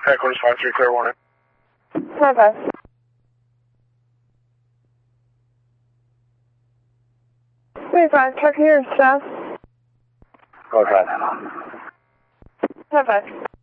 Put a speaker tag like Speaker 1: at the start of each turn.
Speaker 1: Headquarters 5-3, clear warning.
Speaker 2: 5-5. Wait, 5, check here, staff.
Speaker 1: Go ahead.
Speaker 2: 5-5.